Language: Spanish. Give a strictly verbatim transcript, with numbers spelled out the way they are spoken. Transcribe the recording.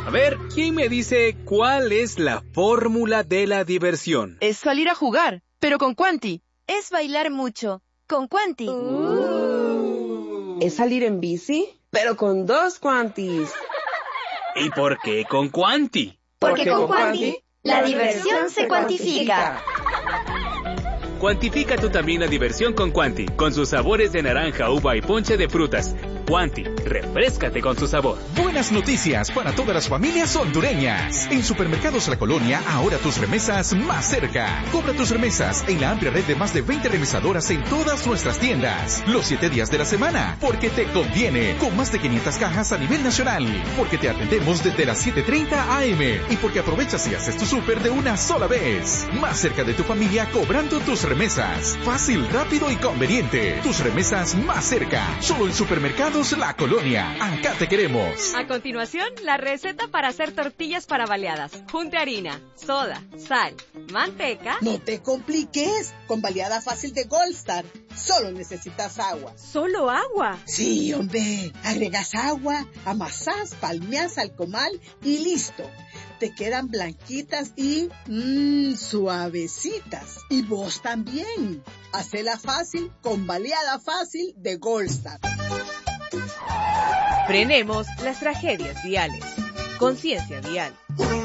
A ver, ¿quién me dice cuál es la fórmula de la diversión? Es salir a jugar, pero con Quanti. Es bailar mucho, con Quanti. Uh. Es salir en bici, pero con dos Quantis. ¿Y por qué con Quanti? Porque, Porque con Quanti, la diversión se cuantifica. Cuantifica tú también la diversión con Quanti, con sus sabores de naranja, uva y ponche de frutas. Quanti, refréscate con su sabor. Buenas noticias para todas las familias hondureñas. En Supermercados La Colonia, ahora tus remesas más cerca. Cobra tus remesas en la amplia red de más de veinte remesadoras en todas nuestras tiendas. Los siete días de la semana, porque te conviene. Con más de quinientas cajas a nivel nacional. Porque te atendemos desde las siete treinta a eme. Y porque aprovechas y haces tu súper de una sola vez. Más cerca de tu familia, cobrando tus remesas. Fácil, rápido y conveniente. Tus remesas más cerca. Solo en Supermercados La Colonia. Acá te queremos. A continuación, la receta para hacer tortillas para baleadas. Junte harina, soda, sal, manteca. No te compliques. Con baleada fácil de Goldstar. Solo necesitas agua. ¿Solo agua? Sí, hombre. Agregas agua, amasás, palmeás al comal y listo. Te quedan blanquitas y mmm, suavecitas. Y vos también. Hacela fácil con baleada fácil de Goldstar. Frenemos las tragedias viales. Conciencia vial.